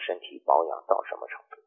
身体保养到什么程度。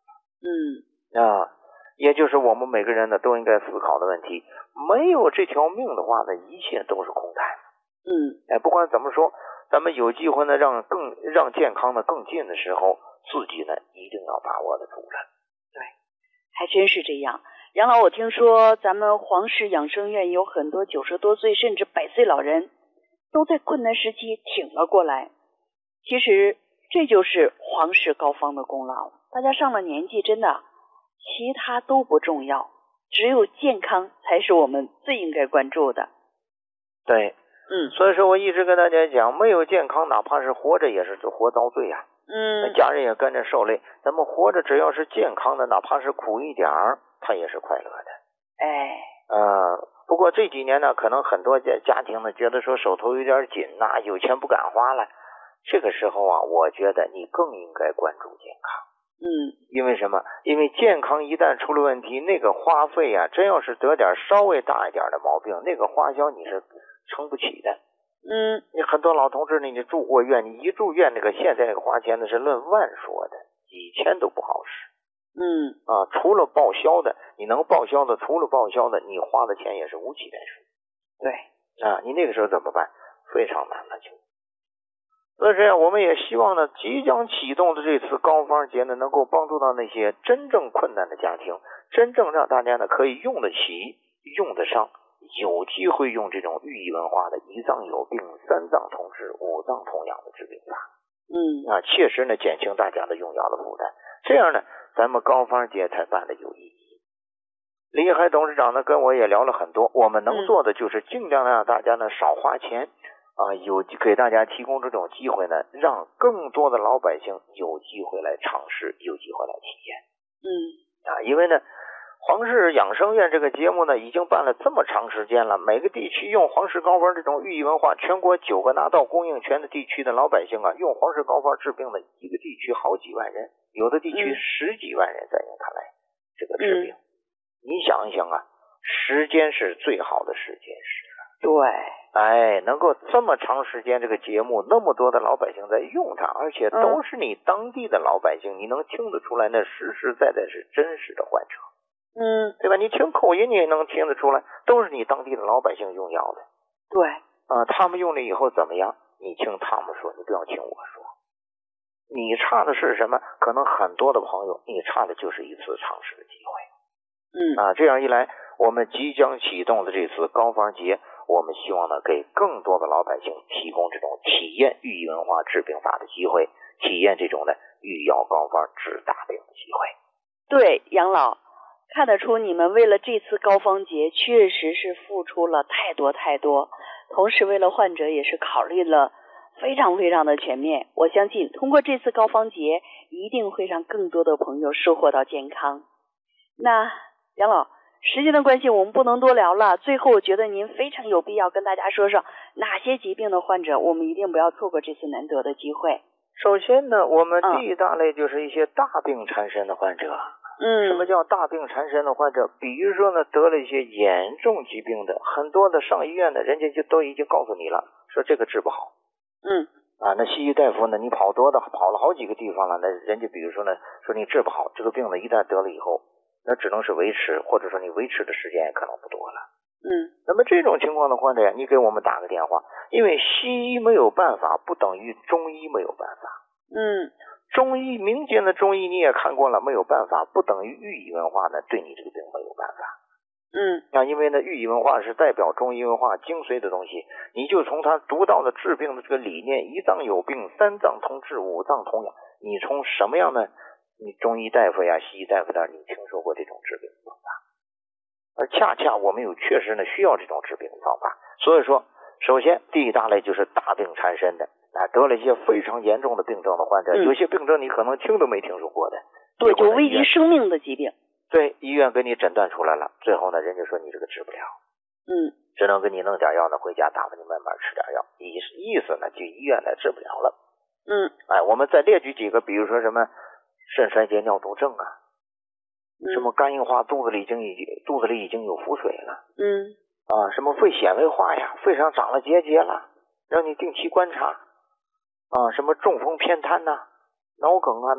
也就是我们每个人呢都应该思考的问题。没有这条命的话呢，一切都是空谈。不管怎么说，咱们有机会呢让健康呢更近的时候，自己呢一定要把握得住了。 对，还真是这样。杨老，我听说咱们黄氏养生院有很多90多岁甚至100岁老人都在困难时期挺了过来。其实这就是黄氏膏方的功劳。大家上了年纪，真的其他都不重要，只有健康才是我们最应该关注的。 对，所以说我一直跟大家讲，没有健康，哪怕是活着也是活遭罪啊。家人也跟着受累。咱们活着只要是健康的，哪怕是苦一点儿，他也是快乐的。不过这几年呢，可能很多家庭呢觉得说手头有点紧呐，有钱不敢花了。这个时候啊，我觉得你更应该关注健康。因为什么？因为健康一旦出了问题，那个花费啊，真要是得点稍微大一点的毛病，那个花销你是撑不起的。你很多老同志呢，你住过院，你一住院，那个现在那个花钱呢是论万说的，几千都不好使。除了报销的，你能报销的，除了报销的，你花的钱也是无期待数。 对， 你那个时候怎么办？非常难了就。所以说我们也希望呢，即将启动的这次膏方节呢，能够帮助到那些真正困难的家庭，真正让大家呢可以用得起、用得上，有机会用这种寓意文化的1脏有病、3脏同治、5脏同养的治病法。切实呢减轻大家的用药的负担，这样呢咱们膏方节才办得有意义。李海董事长呢跟我也聊了很多，我们能做的就是尽量让大家呢少花钱。给大家提供这种机会呢，让更多的老百姓有机会来尝试，有机会来体验。因为呢，黄氏养生院这个节目呢，已经办了这么长时间了，每个地区用黄氏膏方这种寓意文化，全国9个拿到供应权的地区的老百姓啊，用黄氏膏方治病的一个地区好几万人，有的地区10几万人在用它来这个治病。你想一想啊，时间是最好的时间是。对，能够这么长时间这个节目，那么多的老百姓在用它，而且都是你当地的老百姓，你能听得出来，那实实在在是真实的患者。对吧？你听口音你也能听得出来，都是你当地的老百姓用药的。 对， 他们用了以后怎么样？你听他们说，你不要听我说。你差的是什么？可能很多的朋友，你差的就是一次尝试的机会。这样一来，我们即将启动的这次膏方节，我们希望呢给更多的老百姓提供这种体验寓意文化治病法的机会，体验这种的御药膏方治大病的机会。 对，杨老，看得出你们为了这次膏方节确实是付出了太多，同时为了患者也是考虑了非常的全面。我相信通过这次膏方节一定会让更多的朋友收获到健康。那杨老，时间的关系我们不能多聊了，最后我觉得您非常有必要跟大家说说哪些疾病的患者我们一定不要错过这次难得的机会。 首先呢，我们第一大类就是一些大病缠身的患者。什么叫大病缠身的患者？比如说呢，得了一些严重疾病的，很多的上医院的人家就都已经告诉你了，说这个治不好。那西医大夫呢，你跑了好几个地方了，那人家比如说呢，说你治不好这个病呢，一旦得了以后，那只能是维持，或者说你维持的时间也可能不多了。那么这种情况的患者呀，你给我们打个电话，因为西医没有办法，不等于中医没有办法。中医民间的中医你也看过了，没有办法，不等于寓意文化呢对你这个病没有办法。因为呢，寓意文化是代表中医文化精髓的东西，你就从他独到的治病的这个理念，1脏有病，3脏同治，5脏同养，你从什么样的你中医大夫呀、西医大夫那你听说过这种治病方法？而恰恰我们确实呢需要这种治病方法。所以说，首先第一大类就是大病缠身的，得了一些非常严重的病症的患者，有些病症你可能听都没听说过的。 对，就危及生命的疾病。对， 医院给你诊断出来了，最后呢，人家说你这个治不了。只能给你弄点药呢，回家打发你慢慢吃点药，意思呢，就医院呢治不了了。我们再列举几个，比如说什么肾衰竭、尿毒症啊，什么肝硬化，肚子里已经有腹水了。什么肺纤维化呀，肺上长了结节了，让你定期观察。什么中风偏瘫呐，脑梗啊。